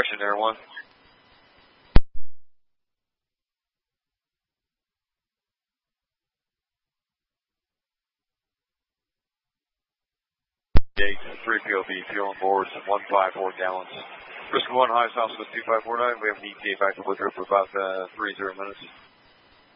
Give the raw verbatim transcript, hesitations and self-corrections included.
Action Air one. Gate three P O B, fuel on board, one five four gallons. Risk one, highest altitude two five four nine. We have an E T A back to Woodruff for about uh, three zero minutes.